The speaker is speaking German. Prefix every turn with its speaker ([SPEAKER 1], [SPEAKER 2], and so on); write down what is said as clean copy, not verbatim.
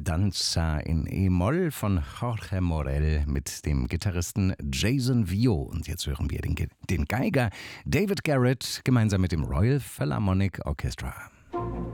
[SPEAKER 1] Danza in E-Moll von Jorge Morel mit dem Gitarristen Jason Vio. Und jetzt hören wir den Geiger David Garrett gemeinsam mit dem Royal Philharmonic Orchestra.